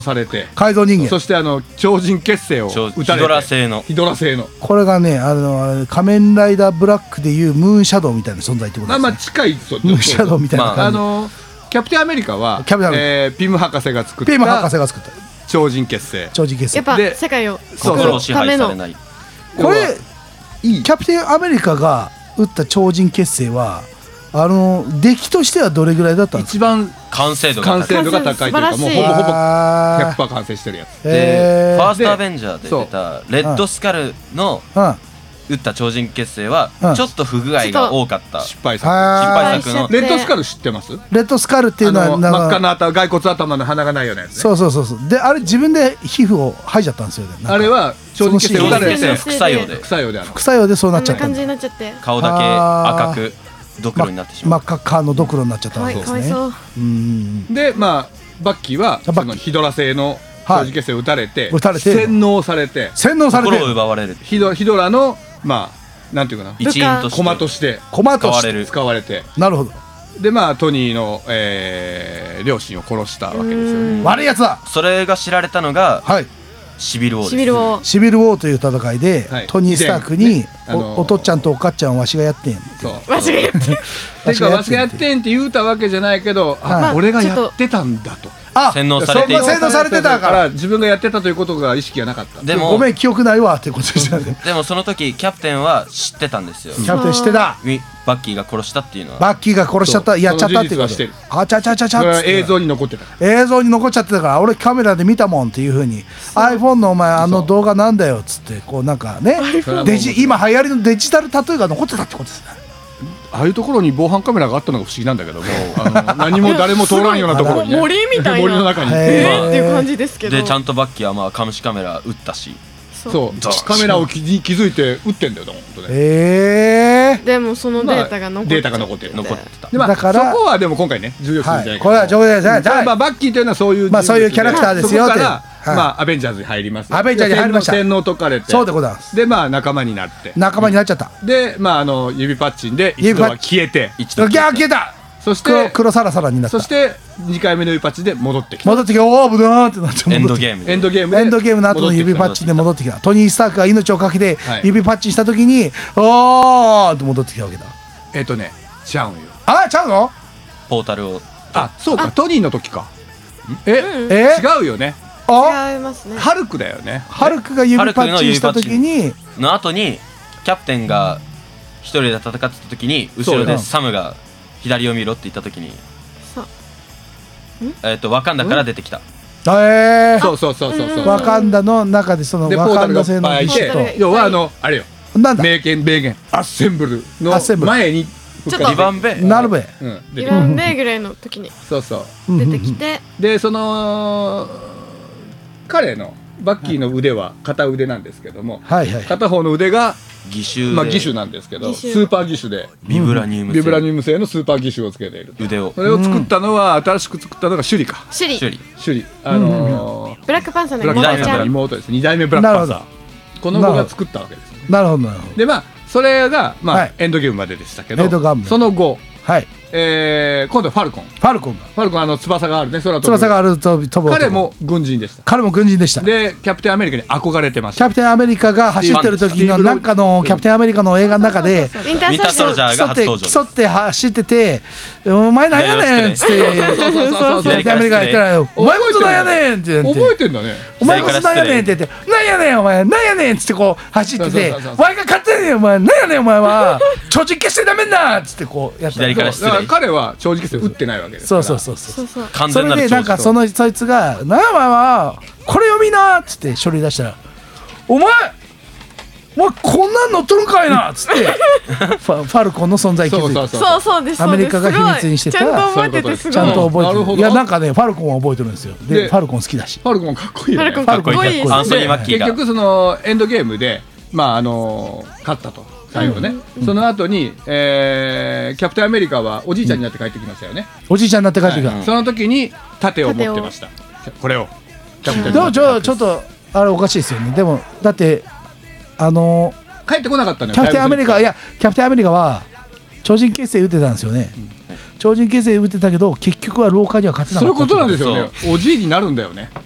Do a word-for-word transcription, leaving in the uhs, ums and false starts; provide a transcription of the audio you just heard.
されて改造人間、 そしてあの超人結成を打たれて、 ヒドラ製のヒドラ製のこれがね、あの仮面ライダーブラックでいうムーンシャドウみたいな存在ってことですね。 まあまあ近い、そうムーンシャドウみたいな感じ、 まあ、あのキャプテンアメリカはキャプテンアメリカ、 えー、ピム博士が作ったピム博士が作った超人結成、 超人結成やっぱで世界を心を支配されない。 これキャプテンアメリカが打った超人結成はあの出来としてはどれぐらいだったんですか？ 一番完成度が完高い。 成度が高いというか、もうほぼほぼ ひゃくパーセント 完成してるやつで、 えー、 ファーストアベンジャーで出たレッドスカルの打った超人結成はちょっと不具合が多かった失敗作。 失敗作のレッドスカル知ってます？ レッドスカルっていうのは真っ赤な頭、骸骨頭の鼻がないようなやつね。 そうそうそうそう。であれ自分で皮膚を剥いじゃったんですよね。 あれは超人結成打たれて副作用で副作用であの副作用でそうなっちゃった。 感じになっちゃって、 顔だけ赤くドクロになってしまう。 真っ赤っかのドクロになっちゃったわけですね。 でまあバッキーはそのヒドラ製の超人結成を打たれて、 打たれて洗脳されて洗脳されて心を奪われる。 ヒドヒドラのまあなんていうかな、 一員として駒として駒として使われる使われて、 なるほど。 でまあトニーの、えー、両親を殺したわけですよね。 悪いやつだ。 それが知られたのが、 はい、 シビルウォーです。 シビルウォーシビルウォーという戦いで、はい、トニー・スタークに、 ね、あのー、 お, お父ちゃんとお母ちゃんわしがやってん、 そうわしがやってんてかわしがやってんって言うたわけじゃないけど、あ、 まあ、 俺がやってたんだと、 あ、 洗脳されていた、 洗脳されてたから自分がやってたということが意識がなかった。 でもごめん記憶ないわってことでしたね。 でもその時キャプテンは知ってたんですよ。 キャプテン知ってた。 バッキーが殺したっていうのは。 バッキーが殺しちゃった、やっちゃったっていうこと。あちゃちゃちゃちゃっつって映像に残ってた。 映像に残っちゃってたから、俺カメラで見たもんっていうふうに iPhone のお前あの動画なんだよっつってこうなんかね、デジ今流行りのデジタルタトゥーが残ってたってことですね。 ああいうところに防犯カメラがあったのが不思議なんだけども、あの何も誰も通らんようなところに、ね、 森みたいな森の中に、 えー、っていう感じですけど。 でちゃんとバッキーはまあ監視カメラ撃ったし、 そうカメラを気づいて撃ってんだよ本当ね。 えー、でもそのデータが残って、 まあ、データが残ってる残ってた。 で、まあ、だからそこはでも今回ね重要視するんじゃないか、はい、これは重要じゃない。 まあバッキーというのはそういうまあそういうキャラクターですよって。 はい、まあアベンジャーズに入ります。 アベンジャーズに入りました。 洗脳解かれて、 そうでございます。 でまあ仲間になって仲間になっちゃった。 でまああの指パッチンで一度は消えて、 一度消えた。そして黒サラサラになった。 そしてにかいめの指パッチンで戻ってきた。 戻ってきた。おおブダーってなってエンドゲーム。 エンドゲーム。 エンドゲームの後の指パッチンで戻ってきた。トニー・スタークが命をかけて指パッチンした時におーって戻ってきたわけだ。 えっとねちゃうんよ。 あちゃうの？ ポータルを。 あそうかトニーの時か。ええ違うよね。 違いますね。 ハルクだよね。 ハルクが指パッチンした時にの後にキャプテンが一人で戦ってた時に後ろでサムが左を見ろって言った時にえっとワカンダから出てきた。 ええそうそうそうそうそう。 ワカンダの中でそのワカンダ製のビシと要はあのあれよ。 なんだ。 名言名言アッセンブルの前にちょっとにばんべなるべにばんべぐらいの時にそうそう出てきて、 でその彼のバッキーの腕は片腕なんですけども、片方の腕が義手、 まあ義手なんですけどスーパー義手でビブラニウムビブラニウム製のスーパー義手をつけている。 腕をそれを作ったのは新しく作ったのがシュリか。 シュリシュリシュリあのブラックパンサーの妹です。に代目ブラックパンサー。この子が作ったわけです。 なるほどなるほど。 でまあそれがまあエンドゲームまででしたけど、その後はいえー、今度はファルコン。ファルコンが。 ファルコンあの翼があるね、空飛ぶ。 翼があると飛ぶ。 彼も軍人でした。 彼も軍人でした。 で、キャプテンアメリカに憧れてました。 キャプテンアメリカが走ってる時のなんかのキャプテンアメリカの映画の中で、 ウィンターソルジャーが初登場。 競って走ってて、お前なんやねんっつって、キャプテンアメリカが言ったら、お前こそなんやねんって。 覚えてんだね。 お前こそなんやねんって言って、なんやねんお前、なんやねんっつってこう走ってて、お前が勝ってんねんお前、なんやねんお前は、超人決してダメんだっつってこうやった。 左から失礼。 彼は超人決して打ってないわけです。 そうそうそうそう。 それでなんかそのそいつが「なあお前はこれ読みな」っつって書類出したら「お前お前こんなん乗っとるんかいな」っつってファファルコンの存在気づいてそうそうです。 アメリカが秘密にしてたちゃんと覚えててすごい。 ちゃんと覚えてる。いやなんかねファルコンは覚えてるんですよ。でファルコン好きだし。 ファルコンかっこいいよね。 ファルコンかっこいい。 アンソニー・マッキーが結局そのエンドゲームでまああの勝ったと。最後ね、うん、その後に、えー、キャプテンアメリカはおじいちゃんになって帰ってきましたよね、 うん、おじいちゃんになって帰ってきた、 はい、その時に盾を持ってました。これをキャプテンでもちょ、ちょっとあれおかしいですよね。でもだってあのー、帰ってこなかったのよ。 キャプテンアメリカいやキャプテンアメリカは超人結成打ってたんですよね、うん、超人結成打ってたけど結局は廊下には勝てなかった。 そういうことなんですよね。おじいになるんだよね。